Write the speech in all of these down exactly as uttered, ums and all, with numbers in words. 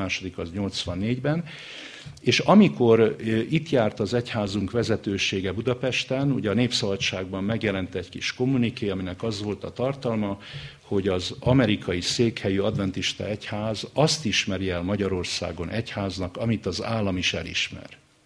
második az nyolcvannégyben, és amikor itt járt az egyházunk vezetősége Budapesten, ugye a Népszabadságban megjelent egy kis kommuniké, aminek az volt a tartalma, hogy az amerikai székhelyű adventista egyház azt ismeri el Magyarországon egyháznak, amit az állam is elismer.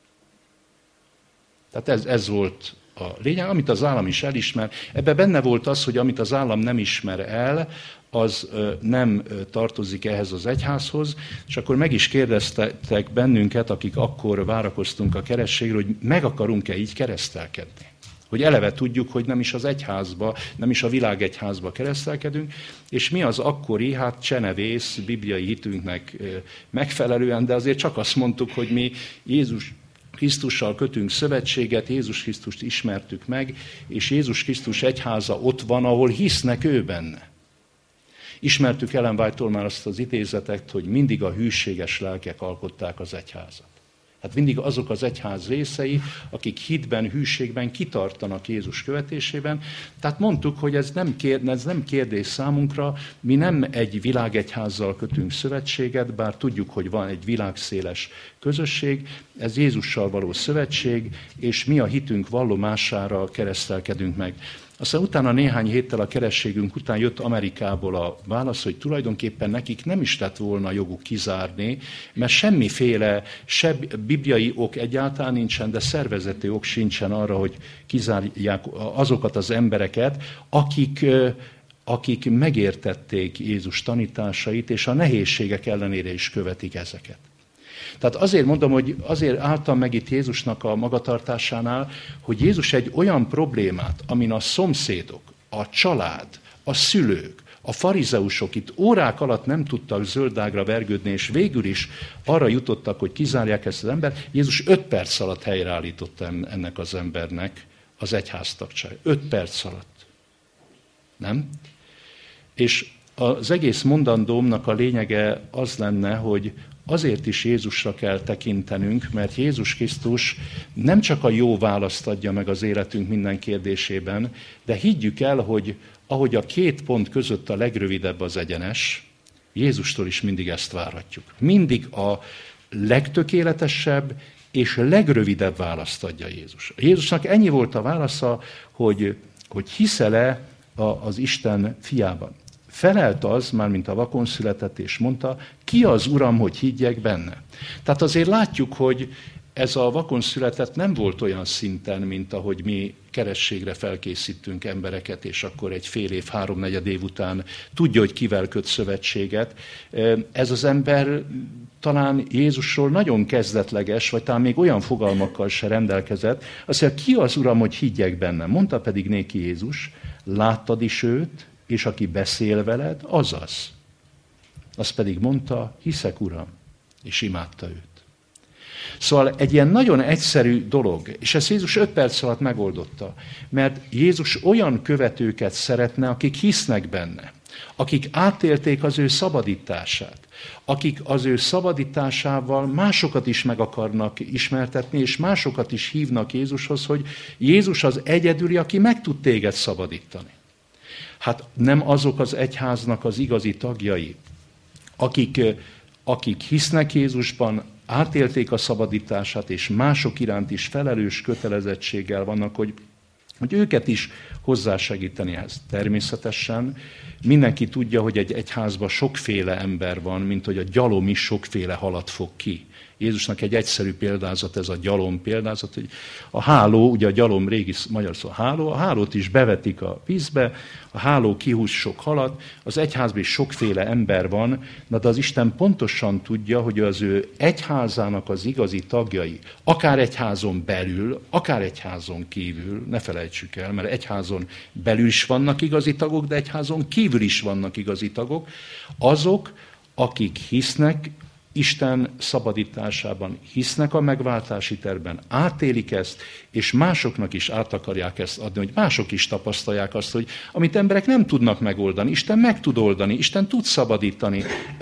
Tehát ez, ez volt a lényeg, amit az állam is elismer. Ebben benne volt az, hogy amit az állam nem ismer el, az nem tartozik ehhez az egyházhoz, és akkor meg is kérdeztek bennünket, akik akkor várakoztunk a kerességről, hogy meg akarunk-e így keresztelkedni. Hogy eleve tudjuk, hogy nem is az egyházba, nem is a világegyházba keresztelkedünk, és mi az akkori, hát csenevész bibliai hitünknek megfelelően, de azért csak azt mondtuk, hogy mi Jézus Krisztussal kötünk szövetséget, Jézus Krisztust ismertük meg, és Jézus Krisztus egyháza ott van, ahol hisznek ő benne. Ismertük Ellen White-tól már azt az idézetet, hogy mindig a hűséges lelkek alkották az egyházat. Hát mindig azok az egyház részei, akik hitben, hűségben kitartanak Jézus követésében. Tehát mondtuk, hogy ez nem, kérd, ez nem kérdés számunkra, mi nem egy világegyházzal kötünk szövetséget, bár tudjuk, hogy van egy világszéles közösség, ez Jézussal való szövetség, és mi a hitünk vallomására keresztelkedünk meg. Aztán utána néhány héttel a kerességünk után jött Amerikából a válasz, hogy tulajdonképpen nekik nem is lett volna joguk kizárni, mert semmiféle, se bibliai ok egyáltalán nincsen, de szervezeti ok sincsen arra, hogy kizárják azokat az embereket, akik, akik megértették Jézus tanításait, és a nehézségek ellenére is követik ezeket. Tehát azért mondom, hogy azért álltam meg itt Jézusnak a magatartásánál, hogy Jézus egy olyan problémát, amin a szomszédok, a család, a szülők, a farizeusok itt órák alatt nem tudtak zöldágra vergődni, és végül is arra jutottak, hogy kizárják ezt az embert, Jézus öt perc alatt helyreállította ennek az embernek az egyháztagságát. Öt perc alatt. Nem? És az egész mondandómnak a lényege az lenne, hogy azért is Jézusra kell tekintenünk, mert Jézus Krisztus nem csak a jó választ adja meg az életünk minden kérdésében, de higgyük el, hogy ahogy a két pont között a legrövidebb az egyenes, Jézustól is mindig ezt várhatjuk. Mindig a legtökéletesebb és legrövidebb választ adja Jézus. Jézusnak ennyi volt a válasza, hogy, hogy hiszel-e az Isten fiában. Felelt az, mármint a vakon született, és mondta, ki az Uram, hogy higgyek benne. Tehát azért látjuk, hogy ez a vakon született nem volt olyan szinten, mint ahogy mi kerességre felkészítünk embereket, és akkor egy fél év, háromnegyed év után tudja, hogy kivel köt szövetséget. Ez az ember talán Jézusról nagyon kezdetleges, vagy talán még olyan fogalmakkal se rendelkezett. Azt mondja, ki az Uram, hogy higgyek benne. Mondta pedig néki Jézus, láttad is őt, és aki beszél veled, azaz. Azt pedig mondta, hiszek, Uram, és imádta őt. Szóval egy ilyen nagyon egyszerű dolog, és ezt Jézus öt perc alatt megoldotta, mert Jézus olyan követőket szeretne, akik hisznek benne, akik átélték az ő szabadítását, akik az ő szabadításával másokat is meg akarnak ismertetni, és másokat is hívnak Jézushoz, hogy Jézus az egyedüli, aki meg tud téged szabadítani. Hát nem azok az egyháznak az igazi tagjai, akik, akik hisznek Jézusban, átélték a szabadítását, és mások iránt is felelős kötelezettséggel vannak, hogy, hogy őket is hozzásegíteni ehhez. Természetesen mindenki tudja, hogy egy egyházban sokféle ember van, mint hogy a gyalom is sokféle halat fog ki. Jézusnak egy egyszerű példázat, ez a gyalom példázat, hogy a háló, ugye a gyalom régi magyar szó háló, a hálót is bevetik a vízbe, a háló kihúz sok halat, az egyházban is sokféle ember van, de az Isten pontosan tudja, hogy az ő egyházának az igazi tagjai, akár egyházon belül, akár egyházon kívül, ne felejtsük el, mert egyházon belül is vannak igazi tagok, de egyházon kívül is vannak igazi tagok, azok, akik hisznek Isten szabadításában, hisznek a megváltási tervben, átélik ezt, és másoknak is át akarják ezt adni, hogy mások is tapasztalják azt, hogy amit emberek nem tudnak megoldani, Isten meg tud oldani, Isten tud szabadítani.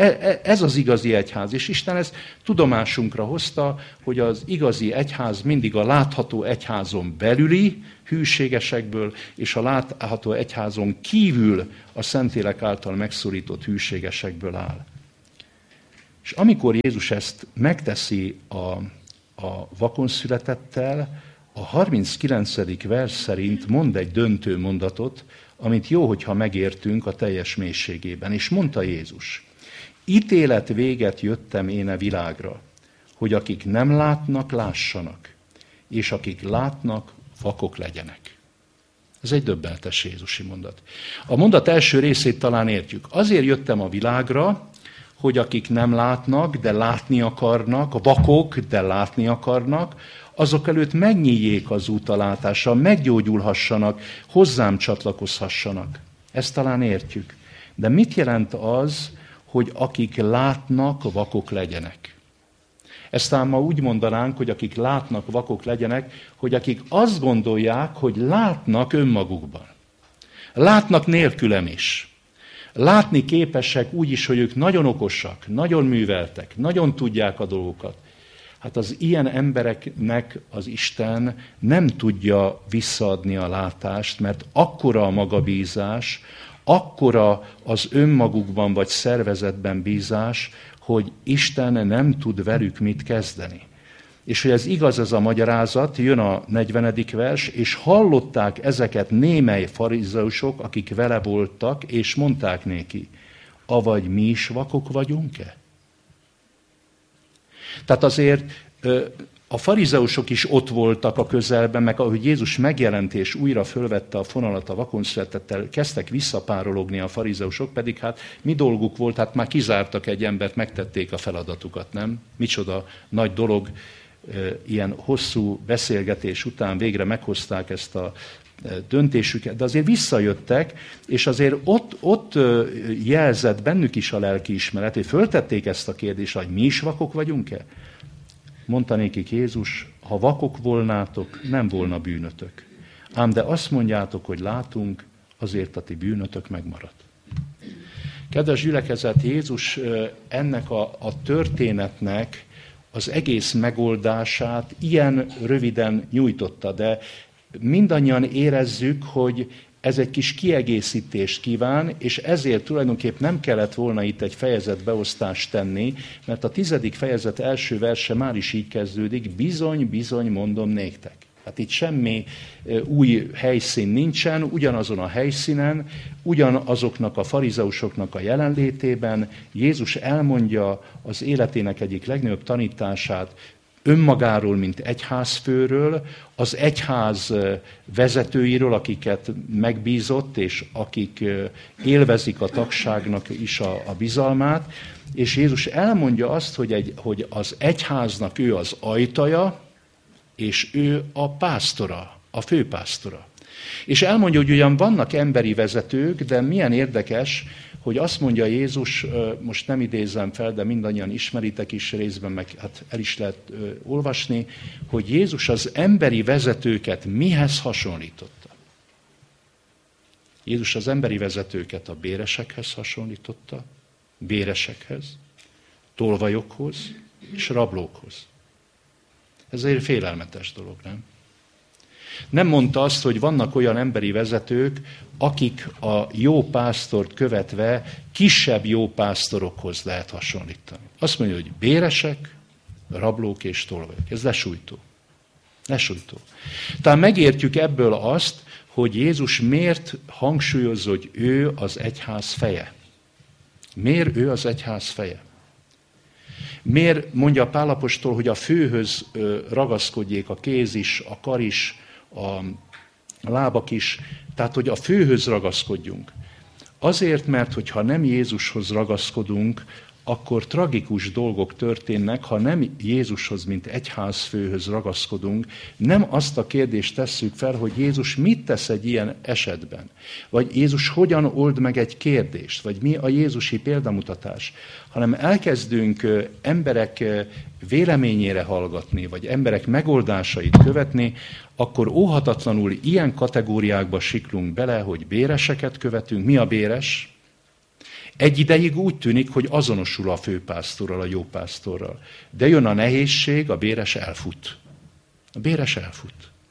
Ez az igazi egyház, és Isten ezt tudomásunkra hozta, hogy az igazi egyház mindig a látható egyházon belüli hűségesekből, és a látható egyházon kívül a Szentlélek által megszorított hűségesekből áll. És amikor Jézus ezt megteszi a, a vakonszületettel, a harminckilencedik vers szerint mond egy döntő mondatot, amit jó, hogyha megértünk a teljes mélységében. És mondta Jézus, ítélet véget jöttem én a világra, hogy akik nem látnak, lássanak, és akik látnak, vakok legyenek. Ez egy döbbenetes jézusi mondat. A mondat első részét talán értjük. Azért jöttem a világra, hogy akik nem látnak, de látni akarnak, a vakok, de látni akarnak, azok előtt megnyíljék az út a látásra, meggyógyulhassanak, hozzám csatlakozhassanak. Ezt talán értjük. De mit jelent az, hogy akik látnak, vakok legyenek? Ezt talán ma úgy mondanánk, hogy akik látnak, vakok legyenek, hogy akik azt gondolják, hogy látnak önmagukban. Látnak nélkülem is. Látni képesek úgy is, hogy ők nagyon okosak, nagyon műveltek, nagyon tudják a dolgokat. Hát az ilyen embereknek az Isten nem tudja visszaadni a látást, mert akkora a magabízás, akkora az önmagukban vagy szervezetben bízás, hogy Isten nem tud velük mit kezdeni. És hogy ez igaz, ez a magyarázat, jön a negyvenedik vers, és hallották ezeket némely farizeusok, akik vele voltak, és mondták néki, avagy mi is vakok vagyunk-e? Tehát azért a farizeusok is ott voltak a közelben, meg ahogy Jézus megjelent és újra fölvette a fonalat a vakonszületettel, kezdtek visszapárologni a farizeusok, pedig hát mi dolguk volt, hát már kizártak egy embert, megtették a feladatukat, nem? Micsoda nagy dolog, ilyen hosszú beszélgetés után végre meghozták ezt a döntésüket, de azért visszajöttek, és azért ott, ott jelzett bennük is a lelkiismeret, hogy föltették ezt a kérdést, hogy mi is vakok vagyunk-e? Mondta nékik Jézus, ha vakok volnátok, nem volna bűnötök. Ám de azt mondjátok, hogy látunk, azért a ti bűnötök megmarad. Kedves gyülekezet, Jézus ennek a, a történetnek az egész megoldását ilyen röviden nyújtotta, de mindannyian érezzük, hogy ez egy kis kiegészítést kíván, és ezért tulajdonképp nem kellett volna itt egy fejezetbeosztást tenni, mert a tizedik fejezet első verse már is így kezdődik, bizony, bizony mondom néktek. Hát itt semmi új helyszín nincsen, ugyanazon a helyszínen, ugyanazoknak a farizeusoknak a jelenlétében Jézus elmondja az életének egyik legnagyobb tanítását, önmagáról, mint egyházfőről, az egyház vezetőiről, akiket megbízott, és akik élvezik a tagságnak is a, a bizalmát, és Jézus elmondja azt, hogy, egy, hogy az egyháznak ő az ajtaja, és ő a pásztora, a főpásztora. És elmondja, hogy ugyan vannak emberi vezetők, de milyen érdekes, hogy azt mondja Jézus, most nem idézem fel, de mindannyian ismeritek is részben, meg hát el is lehet olvasni, hogy Jézus az emberi vezetőket mihez hasonlította? Jézus az emberi vezetőket a béresekhez hasonlította, béresekhez, tolvajokhoz és rablókhoz. Ez egy félelmetes dolog, nem? Nem mondta azt, hogy vannak olyan emberi vezetők, akik a jó pásztort követve kisebb jó pásztorokhoz lehet hasonlítani. Azt mondja, hogy béresek, rablók és tolvajok. Ez lesújtó. Lesújtó. Tehát megértjük ebből azt, hogy Jézus miért hangsúlyozza, hogy ő az egyház feje. Miért ő az egyház feje? Miért mondja Pál apostol, hogy a főhöz ragaszkodjék a kéz is, a kar is, a lábak is, tehát hogy a főhöz ragaszkodjunk. Azért, mert hogyha nem Jézushoz ragaszkodunk, akkor tragikus dolgok történnek, ha nem Jézushoz, mint egyházfőhöz ragaszkodunk, nem azt a kérdést tesszük fel, hogy Jézus mit tesz egy ilyen esetben, vagy Jézus hogyan old meg egy kérdést, vagy mi a jézusi példamutatás, hanem elkezdünk emberek véleményére hallgatni, vagy emberek megoldásait követni, akkor óhatatlanul ilyen kategóriákba siklunk bele, hogy béreseket követünk. Mi a béres? Egy ideig úgy tűnik, hogy azonosul a főpásztorral, a jópásztorral. De jön a nehézség, a béres elfut. A béres elfut.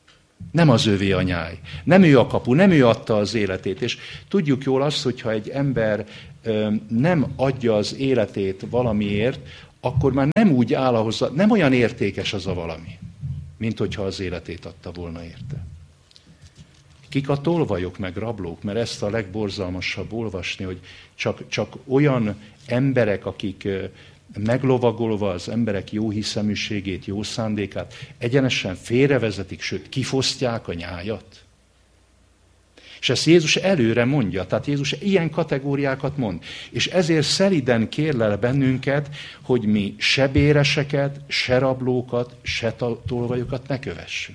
Nem az övé a nyáj. Nem ő a kapu, nem ő adta az életét. És tudjuk jól azt, hogyha egy ember nem adja az életét valamiért, akkor már nem úgy áll ahhoz, nem olyan értékes az a valami, mint hogyha az életét adta volna érte. Kik a tolvajok meg rablók? Mert ezt a legborzalmasabb olvasni, hogy csak, csak olyan emberek, akik meglovagolva az emberek jó hiszeműségét, jó szándékát, egyenesen félrevezetik, sőt, kifosztják a nyájat. És ezt Jézus előre mondja, tehát Jézus ilyen kategóriákat mond. És ezért szeliden kérlel bennünket, hogy mi se béreseket, se rablókat, se tolvajokat ne kövessünk.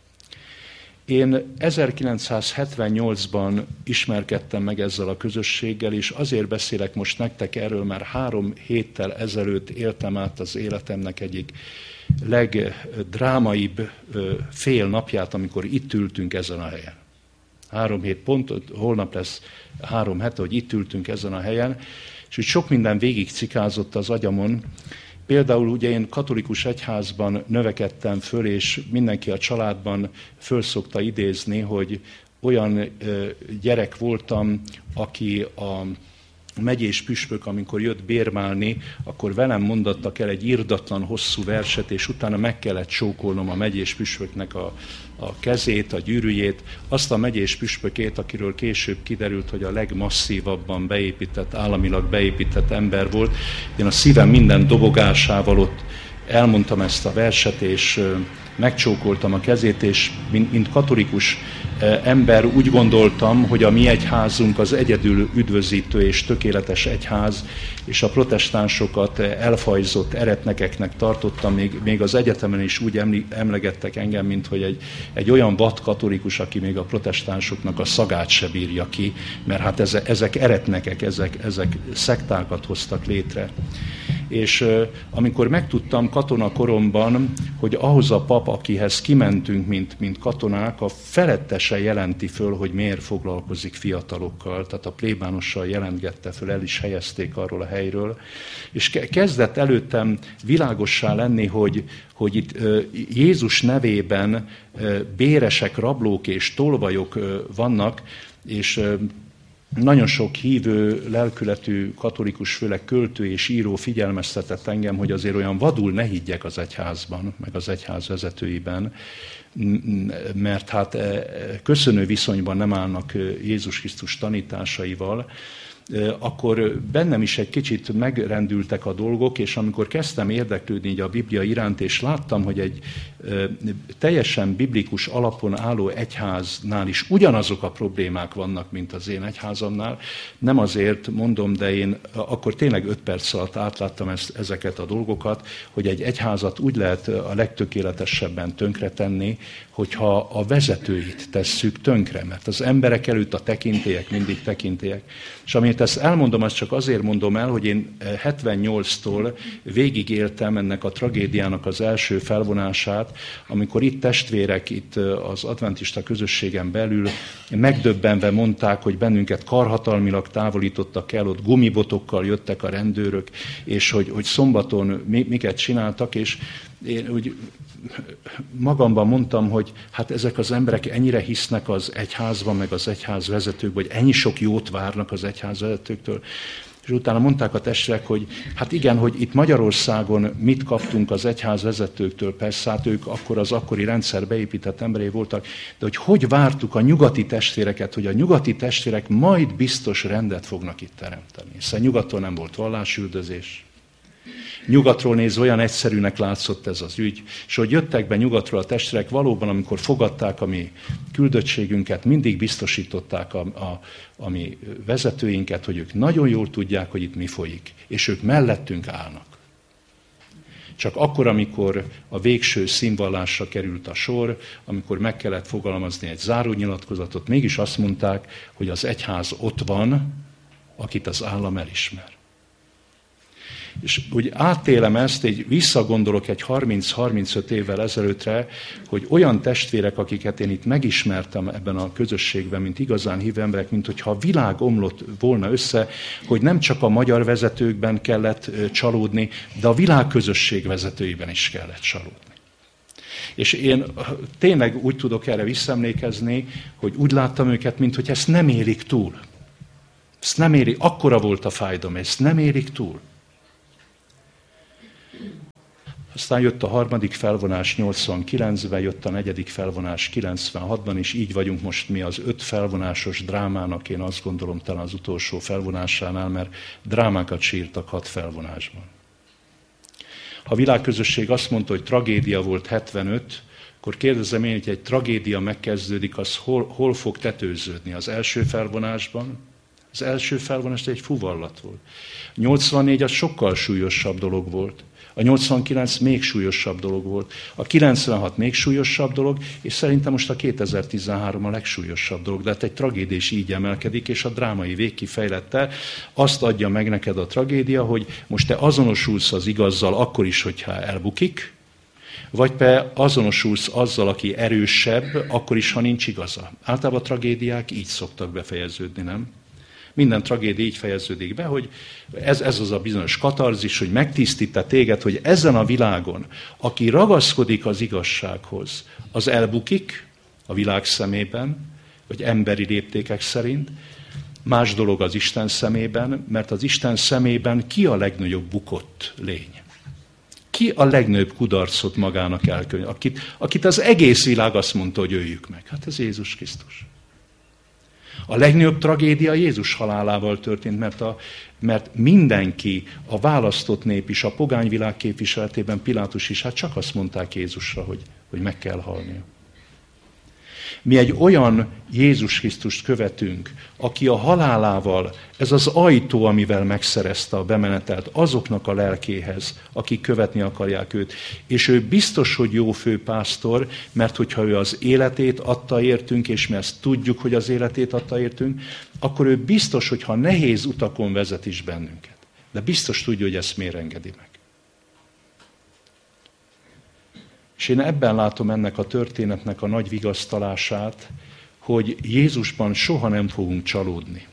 Én ezerkilencszázhetvennyolcban ismerkedtem meg ezzel a közösséggel, és azért beszélek most nektek erről, mert három héttel ezelőtt éltem át az életemnek egyik legdrámaibb fél napját, amikor itt ültünk ezen a helyen. Három hét pont, holnap lesz három hete, hogy itt ültünk ezen a helyen, és úgy sok minden végig cikázott az agyamon. Például ugye én katolikus egyházban növekedtem föl, és mindenki a családban föl szokta idézni, hogy olyan gyerek voltam, aki a megyés püspök, amikor jött bérmálni, akkor velem mondattak el egy irdatlan hosszú verset, és utána meg kellett csókolnom a megyés püspöknek a, a kezét, a gyűrűjét, azt a megyés püspökét, akiről később kiderült, hogy a legmasszívabban beépített, államilag beépített ember volt. Én a szívem minden dobogásával ott elmondtam ezt a verset, és megcsókoltam a kezét, és mint, mint katolikus ember úgy gondoltam, hogy a mi egyházunk az egyedül üdvözítő és tökéletes egyház, és a protestánsokat elfajzott eretnekeknek tartottam, még, még az egyetemen is úgy emlegettek engem, mint hogy egy, egy olyan vad katolikus, aki még a protestánsoknak a szagát se bírja ki, mert hát ezek, ezek eretnekek, ezek, ezek szektákat hoztak létre. És amikor megtudtam katonakoromban, hogy ahhoz a pap, akihez kimentünk, mint, mint katonák, a felettese jelenti föl, hogy miért foglalkozik fiatalokkal, tehát a plébánossal jelentgette föl, el is helyezték arról a helyről, és kezdett előttem világossá lenni, hogy, hogy itt Jézus nevében béresek, rablók és tolvajok vannak, és nagyon sok hívő, lelkületű, katolikus, főleg költő és író figyelmeztetett engem, hogy azért olyan vadul ne higgyek az egyházban, meg az egyház vezetőiben, mert hát köszönő viszonyban nem állnak Jézus Krisztus tanításaival, akkor bennem is egy kicsit megrendültek a dolgok, és amikor kezdtem érdeklődni így a Biblia iránt, és láttam, hogy egy teljesen biblikus alapon álló egyháznál is ugyanazok a problémák vannak, mint az én egyházamnál, nem azért mondom, de én akkor tényleg öt perc alatt átláttam ezt, ezeket a dolgokat, hogy egy egyházat úgy lehet a legtökéletesebben tönkretenni, hogyha a vezetőit tesszük tönkre, mert az emberek előtt a tekintélyek mindig tekintélyek. És amit ezt elmondom, azt csak azért mondom el, hogy én hetvennyolctól végigéltem ennek a tragédiának az első felvonását, amikor itt testvérek, itt az adventista közösségen belül megdöbbenve mondták, hogy bennünket karhatalmilag távolítottak el, ott gumibotokkal jöttek a rendőrök, és hogy, hogy szombaton mi, miket csináltak, és én úgy magamban mondtam, hogy hát ezek az emberek ennyire hisznek az egyházban, meg az egyház vezetőkben, hogy ennyi sok jót várnak az egyház vezetőktől. És utána mondták a testvérek, hogy hát igen, hogy itt Magyarországon mit kaptunk az egyház vezetőktől, persze, hát ők akkor az akkori rendszer beépített emberei voltak, de hogy hogy vártuk a nyugati testvéreket, hogy a nyugati testvérek majd biztos rendet fognak itt teremteni. Hiszen nyugaton nem volt vallásüldözés. Nyugatról nézve olyan egyszerűnek látszott ez az ügy, és hogy jöttek be nyugatról a testvérek, valóban, amikor fogadták a mi küldöttségünket, mindig biztosították a, a, a mi vezetőinket, hogy ők nagyon jól tudják, hogy itt mi folyik, és ők mellettünk állnak. Csak akkor, amikor a végső színvallásra került a sor, amikor meg kellett fogalmazni egy zárónyilatkozatot, mégis azt mondták, hogy az egyház ott van, akit az állam elismer. És úgy átélem ezt, így visszagondolok egy harminc-harmincöt évvel ezelőttre, hogy olyan testvérek, akiket én itt megismertem ebben a közösségben, mint igazán hívő emberek, mint hogyha a világ omlott volna össze, hogy nem csak a magyar vezetőkben kellett csalódni, de a világ közösség vezetőiben is kellett csalódni. És én tényleg úgy tudok erre visszaemlékezni, hogy úgy láttam őket, mintha ezt nem élik túl. Ezt nem érik, akkora volt a fájdalom, ezt nem érik túl. Aztán jött a harmadik felvonás nyolcvankilencben, jött a negyedik felvonás kilencvenhatban, és így vagyunk most mi az öt felvonásos drámának, én azt gondolom talán az utolsó felvonásánál, mert drámákat sírtak hat felvonásban. Ha a világközösség azt mondta, hogy tragédia volt hetvenöt, akkor kérdezem én, hogy egy tragédia megkezdődik, az hol, hol fog tetőződni? Az első felvonásban? Az első felvonás egy fuvallat volt. nyolcvannégy az sokkal súlyosabb dolog volt. A nyolcvankilenc még súlyosabb dolog volt. A kilencvenhat még súlyosabb dolog, és szerintem most a kétezer-tizenhárom a legsúlyosabb dolog. De hát egy tragédia is így emelkedik, és a drámai végkifejlettel azt adja meg neked a tragédia, hogy most te azonosulsz az igazzal akkor is, hogyha elbukik, vagy te azonosulsz azzal, aki erősebb, akkor is, ha nincs igaza. Általában a tragédiák így szoktak befejeződni, nem? Minden tragédia így fejeződik be, hogy ez, ez az a bizonyos katarzis, hogy megtisztít téged, hogy ezen a világon, aki ragaszkodik az igazsághoz, az elbukik a világ szemében, vagy emberi léptékek szerint. Más dolog az Isten szemében, mert az Isten szemében ki a legnagyobb bukott lény? Ki a legnagyobb kudarcot magának elkönyv? Akit, akit az egész világ azt mondta, hogy öljük meg. Hát ez Jézus Krisztus. A legnagyobb tragédia Jézus halálával történt, mert, a, mert mindenki, a választott nép is, a pogányvilág képviseletében, Pilátus is, hát csak azt mondták Jézusra, hogy, hogy meg kell halnia. Mi egy olyan Jézus Krisztust követünk, aki a halálával, ez az ajtó, amivel megszerezte a bemenetelt azoknak a lelkéhez, akik követni akarják őt. És ő biztos, hogy jó főpásztor, mert hogyha ő az életét adta értünk, és mi ezt tudjuk, hogy az életét adta értünk, akkor ő biztos, hogy ha nehéz utakon vezet is bennünket. De biztos tudja, hogy ezt miért engedi meg. És én ebben látom ennek a történetnek a nagy vigasztalását, hogy Jézusban soha nem fogunk csalódni.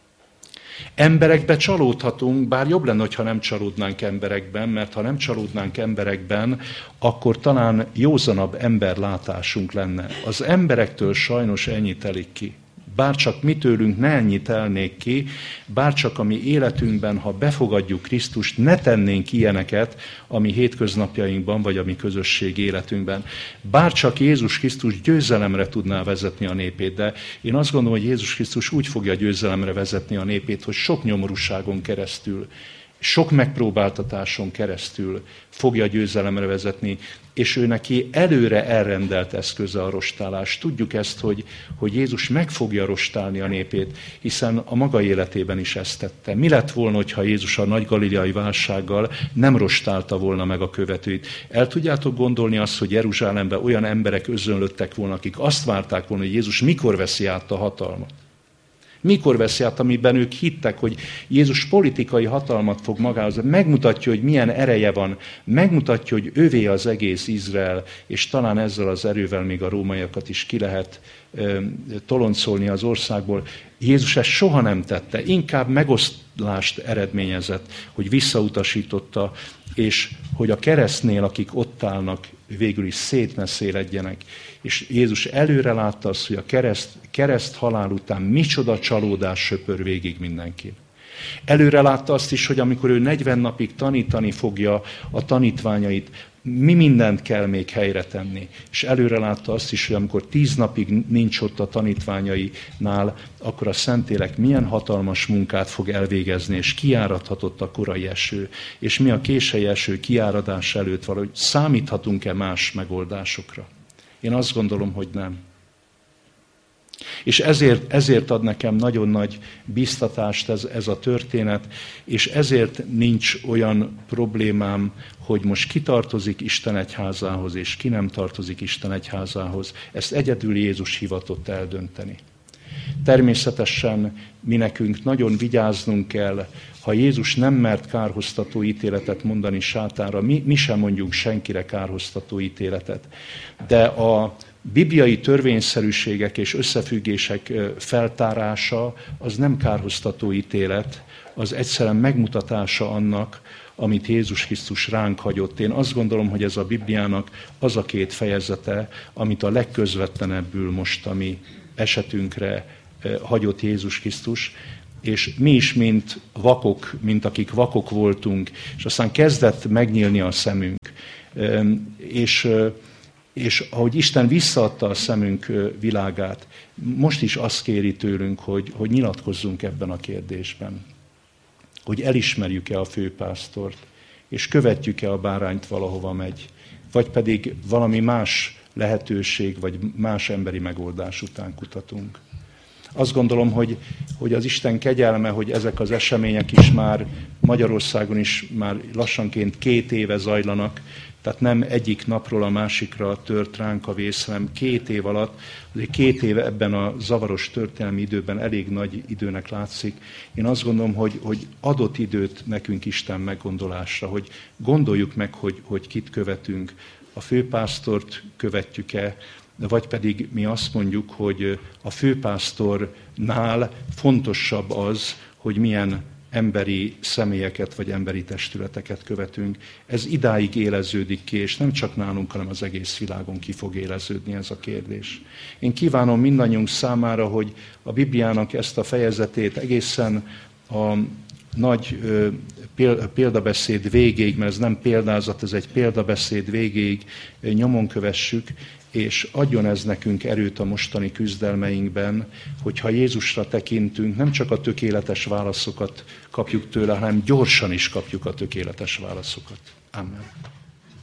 Emberekbe csalódhatunk, bár jobb lenne, ha nem csalódnánk emberekben, mert ha nem csalódnánk emberekben, akkor talán józanabb emberlátásunk lenne. Az emberektől sajnos ennyi telik ki. Bárcsak mi tőlünk ne ennyit elnék ki, bárcsak a mi életünkben, ha befogadjuk Krisztust, ne tennénk ilyeneket a mi hétköznapjainkban, vagy a mi közösség életünkben. Bárcsak Jézus Krisztus győzelemre tudná vezetni a népét, de én azt gondolom, hogy Jézus Krisztus úgy fogja győzelemre vezetni a népét, hogy sok nyomorúságon keresztül, sok megpróbáltatáson keresztül fogja győzelemre vezetni, és ő neki előre elrendelt eszköze a rostálás. Tudjuk ezt, hogy, hogy Jézus meg fogja rostálni a népét, hiszen a maga életében is ezt tette. Mi lett volna, ha Jézus a nagy galileai válsággal nem rostálta volna meg a követőit? El tudjátok gondolni azt, hogy Jeruzsálemben olyan emberek özönlöttek volna, akik azt várták volna, hogy Jézus mikor veszi át a hatalmat? Mikor veszi át, amiben ők hittek, hogy Jézus politikai hatalmat fog magához, megmutatja, hogy milyen ereje van, megmutatja, hogy övé az egész Izrael, és talán ezzel az erővel még a rómaiakat is ki lehet ö, toloncolni az országból. Jézus ezt soha nem tette, inkább megoszlást eredményezett, hogy visszautasította, és hogy a keresztnél, akik ott állnak, végül is szétmeszéledjenek. És Jézus előre látta azt, hogy a kereszt, kereszt halál után micsoda csalódás söpör végig mindenkin. Előre látta azt is, hogy amikor ő negyven napig tanítani fogja a tanítványait, mi mindent kell még helyre tenni. És előre látta azt is, hogy amikor tíz napig nincs ott a tanítványainál, akkor a Szentlélek milyen hatalmas munkát fog elvégezni, és kiáradhatott a korai eső. És mi a késői eső kiáradás előtt valahogy számíthatunk-e más megoldásokra? Én azt gondolom, hogy nem. És ezért, ezért ad nekem nagyon nagy biztatást ez, ez a történet, és ezért nincs olyan problémám, hogy most ki tartozik Isten egyházához, és ki nem tartozik Isten egyházához. Ezt egyedül Jézus hivatott eldönteni. Természetesen mi nekünk nagyon vigyáznunk kell, ha Jézus nem mert kárhoztató ítéletet mondani sátánra, mi, mi sem mondjuk senkire kárhoztató ítéletet. De a bibliai törvényszerűségek és összefüggések feltárása az nem kárhoztató ítélet, az egyszerűen megmutatása annak, amit Jézus Krisztus ránk hagyott. Én azt gondolom, hogy ez a Bibliának az a két fejezete, amit a legközvetlenebbül most a mi esetünkre hagyott Jézus Krisztus, és mi is, mint vakok, mint akik vakok voltunk, és aztán kezdett megnyílni a szemünk. És, és ahogy Isten visszaadta a szemünk világát, most is azt kéri tőlünk, hogy, hogy nyilatkozzunk ebben a kérdésben. Hogy elismerjük-e a főpásztort, és követjük-e a bárányt valahova megy, vagy pedig valami más lehetőség, vagy más emberi megoldás után kutatunk. Azt gondolom, hogy, hogy az Isten kegyelme, hogy ezek az események is már Magyarországon is már lassanként két éve zajlanak, tehát nem egyik napról a másikra tört ránk a vész, hanem két év alatt, azért két éve ebben a zavaros történelmi időben elég nagy időnek látszik. Én azt gondolom, hogy, hogy adott időt nekünk Isten meggondolásra, hogy gondoljuk meg, hogy, hogy kit követünk, a főpásztort követjük-e, vagy pedig mi azt mondjuk, hogy a főpásztornál fontosabb az, hogy milyen emberi személyeket vagy emberi testületeket követünk. Ez idáig éleződik ki, és nem csak nálunk, hanem az egész világon ki fog éleződni ez a kérdés. Én kívánom mindannyiunk számára, hogy a Bibliának ezt a fejezetét egészen a nagy példabeszéd végéig, mert ez nem példázat, ez egy példabeszéd végéig nyomon kövessük, és adjon ez nekünk erőt a mostani küzdelmeinkben, hogyha Jézusra tekintünk, nem csak a tökéletes válaszokat kapjuk tőle, hanem gyorsan is kapjuk a tökéletes válaszokat. Amen.